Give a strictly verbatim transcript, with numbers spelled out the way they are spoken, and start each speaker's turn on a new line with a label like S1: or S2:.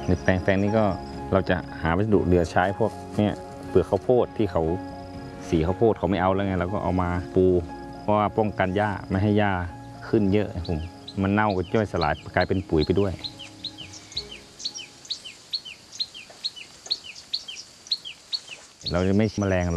S1: ในแปลงแปลงนี้ก็เราจะหาวัสดุเหลือใช้พวกเนี่ยเปลือกข้าวโพดที่เขาสีข้าวโพดเขาไม่เอาแล้วไงเราก็เอามาปูเพราะว่าป้องกันหญ้าไม่ให้หญ้าขึ้นเยอะผมมันเน่าก็ย่อยสลายกลายเป็นปุ๋ยไปด้วยเราจะไม่แมลง